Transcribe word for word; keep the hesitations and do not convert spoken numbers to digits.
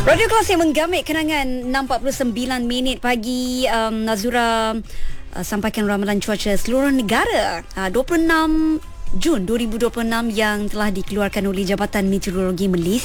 Radio Kelas yang menggamit kenangan enam empat puluh sembilan minit pagi. um, Nazura uh, sampaikan ramalan cuaca seluruh negara uh, dua puluh enam Jun dua ribu dua puluh enam yang telah dikeluarkan oleh Jabatan Meteorologi Malaysia.